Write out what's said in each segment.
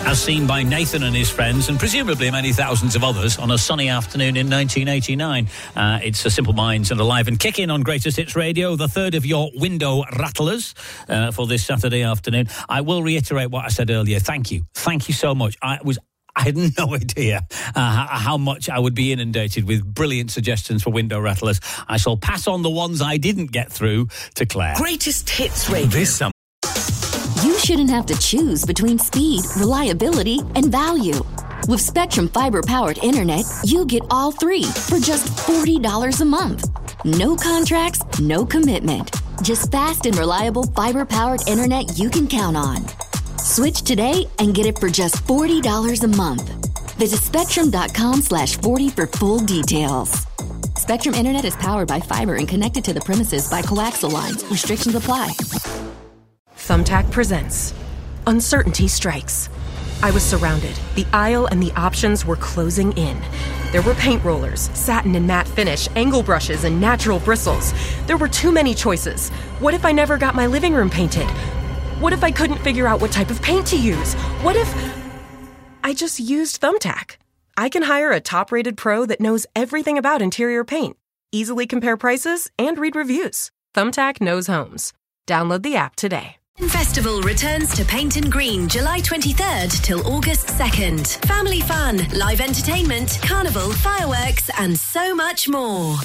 as seen by Nathan and his friends, and presumably many thousands of others, on a sunny afternoon in 1989. It's a Simple Minds and Alive and Kicking on Greatest Hits Radio, the third of your window rattlers for this Saturday afternoon. I will reiterate what I said earlier. Thank you so much. I had no idea how much I would be inundated with brilliant suggestions for window rattlers. I shall pass on the ones I didn't get through to Claire. Greatest Hits Radio. This summer. You shouldn't have to choose between speed, reliability, and value. With Spectrum Fiber-powered internet, you get all three for just $40 a month. No contracts, no commitment. Just fast and reliable fiber-powered internet you can count on. Switch today and get it for just $40 a month. Visit spectrum.com/40 for full details. Spectrum Internet is powered by fiber and connected to the premises by coaxial lines. Restrictions apply. Thumbtack presents Uncertainty Strikes. I was surrounded. The aisle and the options were closing in. There were paint rollers, satin and matte finish, angle brushes, and natural bristles. There were too many choices. What if I never got my living room painted? What if I couldn't figure out what type of paint to use? What if I just used Thumbtack? I can hire a top-rated pro that knows everything about interior paint, easily compare prices, and read reviews. Thumbtack knows homes. Download the app today. Festival returns to Paint and Green July 23rd till August 2nd. Family fun, live entertainment, carnival, fireworks, and so much more.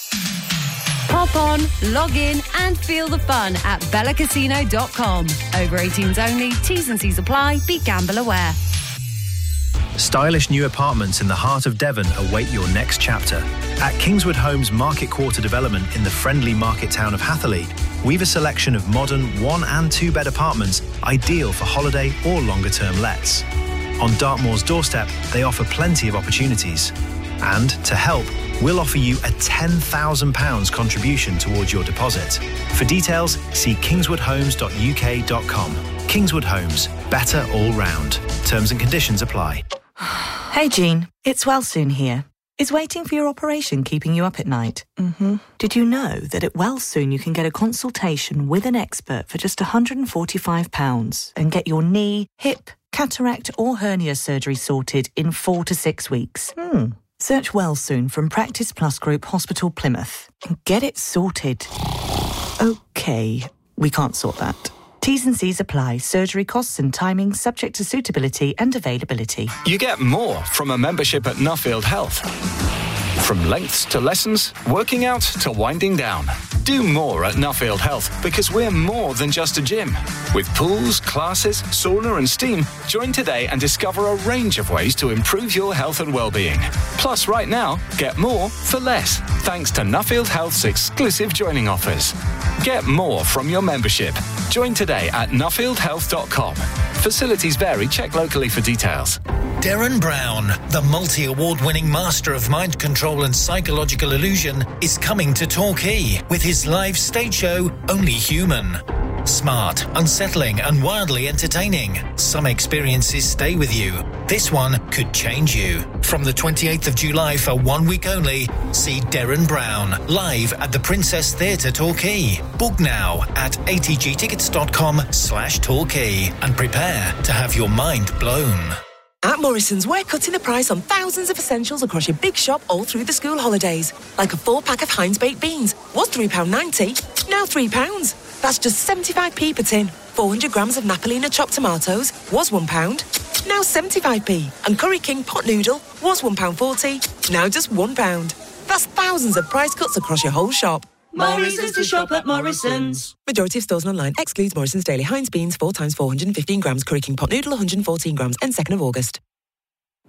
Hop on, log in, and feel the fun at bellacasino.com. Over 18s only, T's and C's apply, be gamble aware. Stylish new apartments in the heart of Devon await your next chapter. At Kingswood Homes Market Quarter development in the friendly market town of Hatherley, we've a selection of modern 1- and 2-bed apartments ideal for holiday or longer-term lets. On Dartmoor's doorstep, they offer plenty of opportunities. And to help, we'll offer you a £10,000 contribution towards your deposit. For details, see kingswoodhomes.uk.com. Kingswood Homes, better all round. Terms and conditions apply. Hey Jean, it's Wellsoon here. Is waiting for your operation keeping you up at night? Mm-hmm. Did you know that at Wellsoon you can get a consultation with an expert for just £145 and get your knee, hip, cataract or hernia surgery sorted in 4 to 6 weeks? Search Wellsoon from Practice Plus Group Hospital Plymouth and get it sorted. OK, we can't sort that. T's and C's apply. Surgery costs and timing subject to suitability and availability. You get more from a membership at Nuffield Health. From lengths to lessons, working out to winding down. Do more at Nuffield Health because we're more than just a gym. With pools, classes, sauna and steam, join today and discover a range of ways to improve your health and well-being. Plus, right now, get more for less, thanks to Nuffield Health's exclusive joining offers. Get more from your membership. Join today at nuffieldhealth.com. Facilities vary. Check locally for details. Derren Brown, the multi-award-winning master of mind control and psychological illusion, is coming to Torquay with his live stage show, Only Human. Smart, unsettling and wildly entertaining. Some experiences stay with you. This one could change you. From the 28th of July for 1 week only, see Derren Brown live at the Princess Theatre Torquay. Book now at atgtickets.com/Torquay and prepare to have your mind blown. At Morrison's, we're cutting the price on thousands of essentials across your big shop all through the school holidays. Like a 4-pack of Heinz baked beans was £3.90, now £3. That's just 75p per tin. 400 grams of Napolina chopped tomatoes was £1, now 75p. And Curry King pot noodle was £1.40, now just £1. That's thousands of price cuts across your whole shop. Morrison's to shop at Morrison's. Majority of stores and online excludes Morrison's Daily Heinz beans 4 times 415 grams, Curry King pot noodle 114 grams, and 2nd of August.